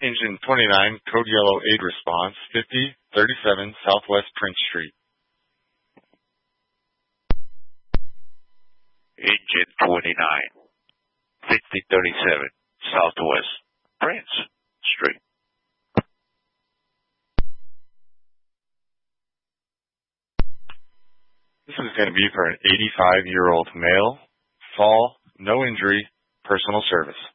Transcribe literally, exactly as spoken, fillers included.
Engine twenty-nine, code yellow aid response, fifty thirty-seven Southwest Prince Street. Engine twenty-nine, fifty thirty-seven Southwest Prince Street. This is going to be for an eighty-five-year-old male, fall, no injury, personal service.